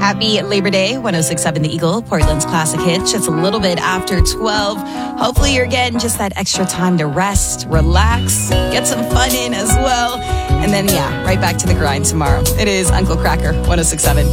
Happy Labor Day, 106.7 The Eagle, Portland's classic hit. Just a little bit after 12. Hopefully you're getting just that extra time to rest, relax, get some fun in as well. And then, right back to the grind tomorrow. It is Uncle Cracker, 106.7.